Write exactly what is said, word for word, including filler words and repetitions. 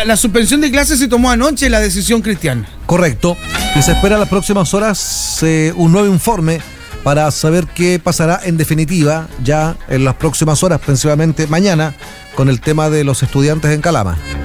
la, la suspensión de clases se tomó anoche, la decisión, Cristian. Correcto. Y se espera en las próximas horas eh, un nuevo informe para saber qué pasará en definitiva ya en las próximas horas, principalmente mañana, con el tema de los estudiantes en Calama.